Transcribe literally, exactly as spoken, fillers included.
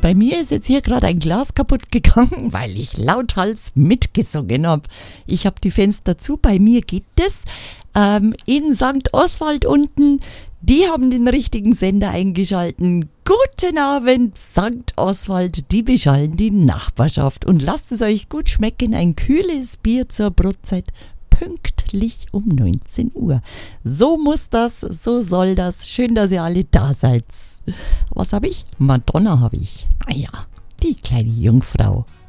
bei mir ist jetzt hier gerade ein Glas kaputt gegangen, weil ich lauthals mitgesungen habe. Ich habe die Fenster zu, bei mir geht es. Ähm, in Sankt Oswald unten, die haben den richtigen Sender eingeschalten. Guten Abend, Sankt Oswald, die beschallen die Nachbarschaft. Und lasst es euch gut schmecken, ein kühles Bier zur Brotzeit. Pünktlich um neunzehn Uhr. So muss das, so soll das. Schön, dass ihr alle da seid. Was habe ich? Madonna habe ich. Ah ja, die kleine Jungfrau.